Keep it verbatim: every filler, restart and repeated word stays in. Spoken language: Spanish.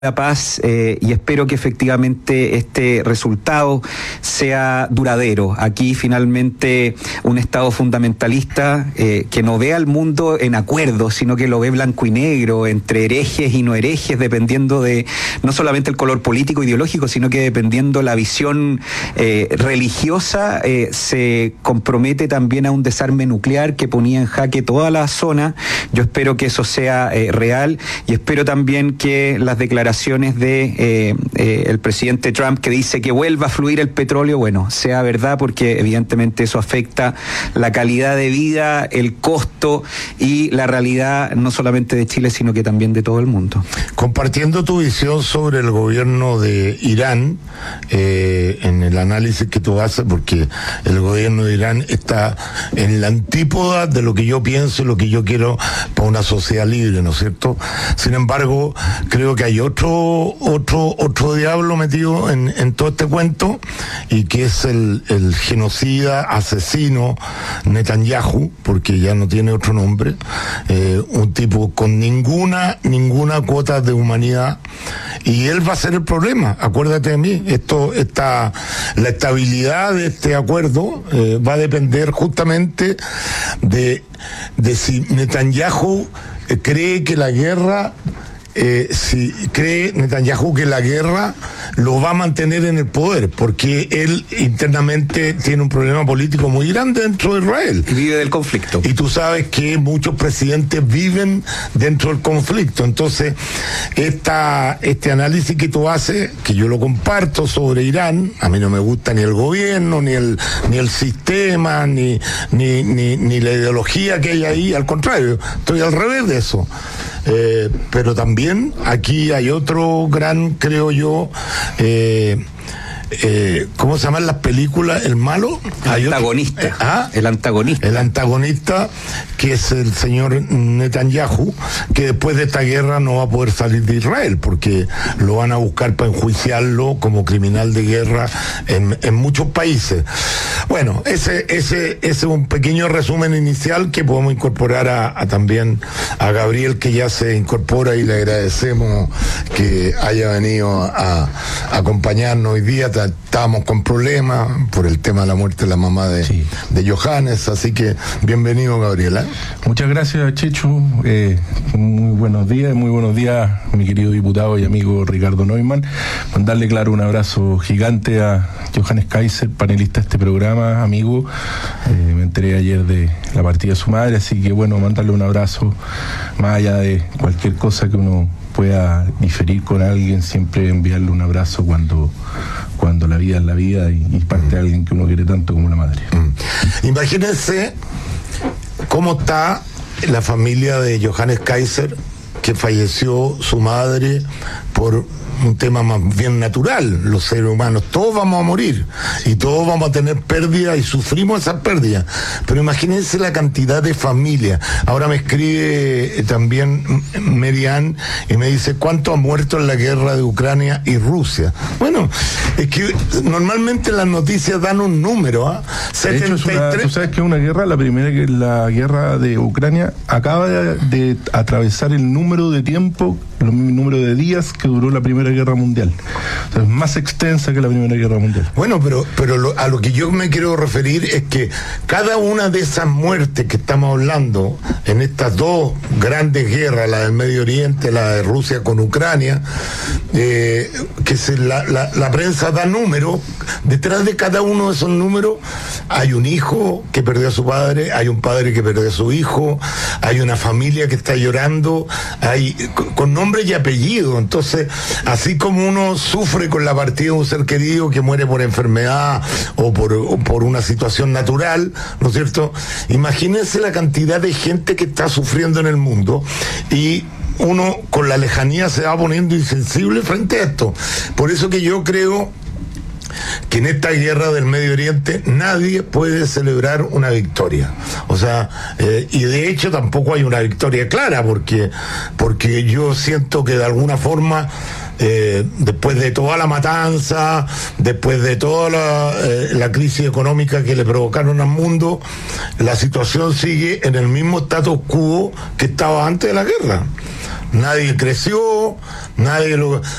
la paz eh, y espero que efectivamente este resultado sea duradero. Aquí finalmente un Estado fundamentalista eh, que no ve al mundo en acuerdo, sino que lo ve blanco y negro, entre herejes y no herejes, dependiendo de no solamente el color político ideológico, sino que dependiendo la visión eh, religiosa, eh, se compromete también a un desarme nuclear que ponía en jaque toda la zona. Yo espero que eso sea eh, real y espero también que las declaraciones de eh, eh, el presidente Trump, que dice que vuelva a fluir el petróleo, bueno, sea verdad, porque evidentemente eso afecta la calidad de vida, el costo y la realidad no solamente de Chile, sino que también de todo el mundo. Compartiendo tu visión sobre el gobierno de Irán, eh, en el análisis que tú haces, porque el gobierno de Irán está en la antípoda de lo que yo pienso y lo que yo quiero para una sociedad libre, ¿no es cierto? Sin embargo, creo que hay otro otro otro diablo metido en, en todo este cuento, y que es el, el genocida, asesino Netanyahu, porque ya no tiene otro nombre, eh, un tipo con ninguna ninguna cuota de humanidad, y él va a ser el problema. Acuérdate de mí, esto está la estabilidad de este acuerdo eh, va a depender justamente de de si Netanyahu eh, cree que la guerra Eh, si cree Netanyahu que la guerra lo va a mantener en el poder, porque él internamente tiene un problema político muy grande dentro de Israel. Y vive del conflicto. Y tú sabes que muchos presidentes viven dentro del conflicto. Entonces, esta, este análisis que tú haces, que yo lo comparto sobre Irán, a mí no me gusta ni el gobierno, ni el, ni el sistema, ni, ni, ni, ni la ideología que hay ahí, al contrario, estoy al revés de eso. Eh, pero también aquí hay otro gran, creo yo, eh, eh, ¿cómo se llaman las películas? ¿El malo? El antagonista. Eh, ¿ah? El antagonista. El antagonista, que es el señor Netanyahu, que después de esta guerra no va a poder salir de Israel, porque lo van a buscar para enjuiciarlo como criminal de guerra en, en muchos países. Bueno, ese, ese, ese es un pequeño resumen inicial que podemos incorporar a, a también a Gabriel, que ya se incorpora, y le agradecemos que haya venido a, a acompañarnos hoy día. Estábamos con problemas por el tema de la muerte de la mamá de, sí. de Johannes, así que bienvenido, Gabriela. Muchas gracias, Checho. Eh, muy buenos días, muy buenos días, mi querido diputado y amigo Ricardo Neumann. Mandarle, claro, un abrazo gigante a Johannes Kaiser, panelista de este programa, amigo. Eh, me enteré ayer de la partida de su madre, así que bueno, mandarle un abrazo, más allá de cualquier cosa que uno pueda diferir con alguien, siempre enviarle un abrazo cuando cuando la vida es la vida y, y parte de alguien que uno quiere tanto como una madre. Mm. Imagínense cómo está la familia de Johannes Kaiser, que falleció su madre por un tema más bien natural. Los seres humanos, todos vamos a morir y todos vamos a tener pérdidas y sufrimos esas pérdidas, pero imagínense la cantidad de familias. Ahora me escribe eh, también Merian y me dice: ¿cuánto ha muerto en la guerra de Ucrania y Rusia? Bueno, es que normalmente las noticias dan un número, ¿eh? setenta y tres. De hecho, es una, tú sabes que es una guerra, la primera que la guerra de Ucrania acaba de, de atravesar el número de tiempo, el número de días que duró la primera guerra mundial. O sea, es más extensa que la primera guerra mundial. Bueno, pero, pero lo, a lo que yo me quiero referir es que cada una de esas muertes que estamos hablando en estas dos grandes guerras, la del Medio Oriente, la de Rusia con Ucrania, eh, que se, la, la, la prensa da números, detrás de cada uno de esos números hay un hijo que perdió a su padre, hay un padre que perdió a su hijo, hay una familia que está llorando, hay con, con nombre y apellido. Entonces, así como uno sufre con la partida de un ser querido que muere por enfermedad o por, o por una situación natural, ¿no es cierto? Imagínense la cantidad de gente que está sufriendo en el mundo, y uno con la lejanía se va poniendo insensible frente a esto. Por eso que yo creo que en esta guerra del Medio Oriente nadie puede celebrar una victoria. O sea, eh, y de hecho tampoco hay una victoria clara, porque, porque yo siento que de alguna forma, eh, después de toda la matanza, después de toda la, eh, la crisis económica que le provocaron al mundo, la situación sigue en el mismo status quo que estaba antes de la guerra. nadie creció, nadie lo...